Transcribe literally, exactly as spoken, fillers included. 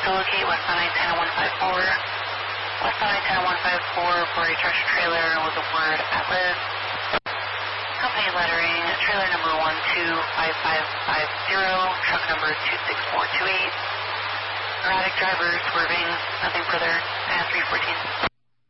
to locate westbound I ten one five four. Westbound I ten one five four for a tractor trailer with the word Atlas. Company lettering, trailer number one two five five five zero, truck number two six four two eight. Erratic driver swerving, nothing further, and three fourteen.